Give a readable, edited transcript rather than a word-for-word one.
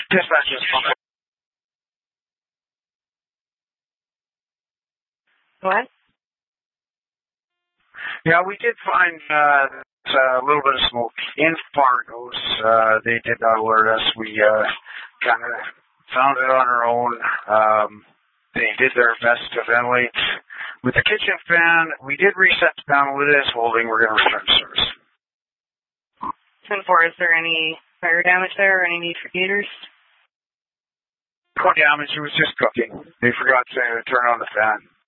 Dispatch is fine. What? Yeah, we did find a little bit of smoke in Fargo's. They did not alert us. We kind of found it on our own. They did their best to ventilate with the kitchen fan. We did reset the panel. It is holding. We're going to return to service. 10-4, is there any fire damage there or any need for heaters? No damage. It was just cooking. They forgot to turn on the fan.